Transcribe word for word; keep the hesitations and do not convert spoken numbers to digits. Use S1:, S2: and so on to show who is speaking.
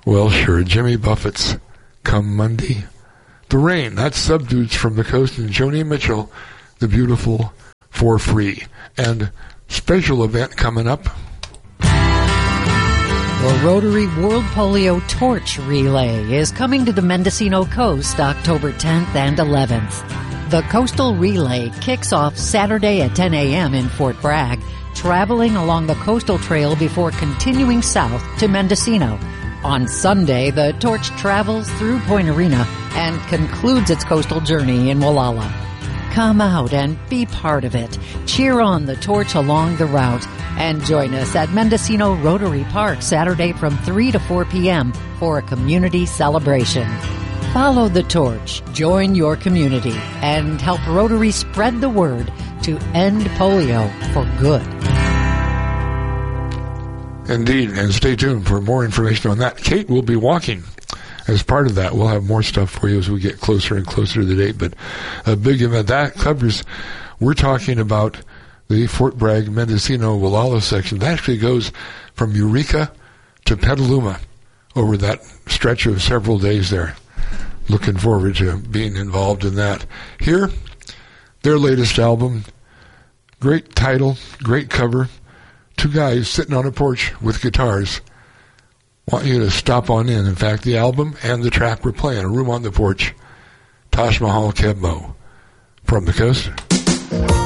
S1: Well, sure. Jimmy Buffett's Come Monday. The Rain, that's Subdudes from the Coast, and Joni Mitchell, The Beautiful, for free. And special event coming up.
S2: The Rotary World Polio Torch Relay is coming to the Mendocino Coast October tenth and eleventh. The Coastal Relay kicks off Saturday at ten a.m. in Fort Bragg, traveling along the coastal trail before continuing south to Mendocino. On Sunday, the torch travels through Point Arena and concludes its coastal journey in Wallala. Come out and be part of it. Cheer on the torch along the route and join us at Mendocino Rotary Park Saturday from three to four p.m. for a community celebration. Follow the torch, join your community, and help Rotary spread the word to end polio for good.
S1: Indeed, and stay tuned for more information on that. Kate will be walking as part of that. We'll have more stuff for you as we get closer and closer to the date, but a big event. That covers, we're talking about the Fort Bragg, Mendocino, Wallala section. That actually goes from Eureka to Petaluma over that stretch of several days there. Looking forward to being involved in that. Here, their latest album, great title, great cover, two guys sitting on a porch with guitars. Want you to stop on in. In fact, the album and the track we're playing, A Room on the Porch, Taj Mahal Kebmo, from the coast.